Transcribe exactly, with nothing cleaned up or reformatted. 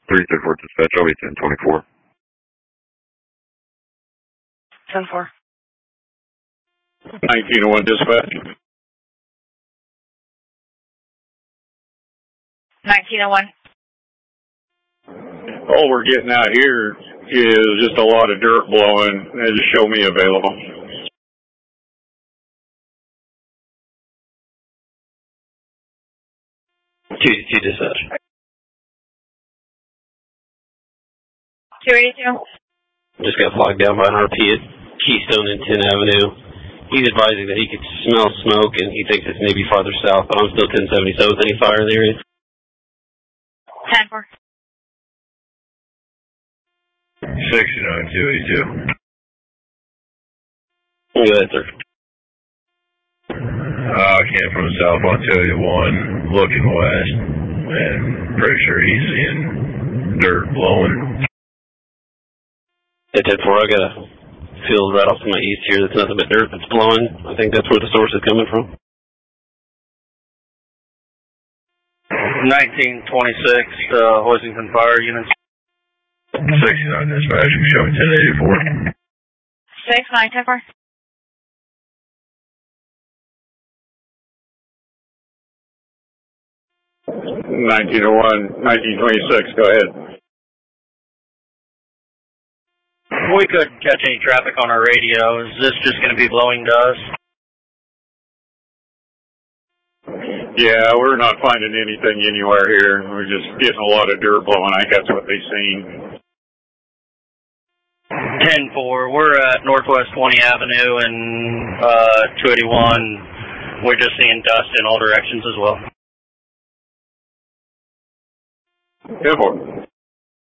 three three four dispatch, I'll be ten twenty-four. ten four. nineteen oh one dispatch. nineteen oh one. All we're getting out here is just a lot of dirt blowing. They just show me available. two eighty-two dispatch. two eighty-two. Just got flagged down by an R P at Keystone and tenth Avenue. He's advising that he could smell smoke and he thinks it's maybe farther south, but I'm still ten seventy-seven with any fire in the area. ten four. sixty-nine two eighty-two. Go ahead, sir. Uh, I came from south one two eighty-one, looking west, and pretty sure he's seeing dirt blowing. At ten four, I got a field right off to my east here that's nothing but dirt that's blowing. I think that's where the source is coming from. nineteen twenty-six, uh, Hoisington Fire Units. sixty-nine dispatch, you showing ten eighty-four. six nine ten four. nineteen oh one, nineteen twenty-six, go ahead. We couldn't catch any traffic on our radio. Is this just going to be blowing dust? Yeah, we're not finding anything anywhere here. We're just getting a lot of dirt blowing. I think that's what they've seen. ten four, we're at Northwest twentieth Avenue and uh, two eighty-one. We're just seeing dust in all directions as well. ten four.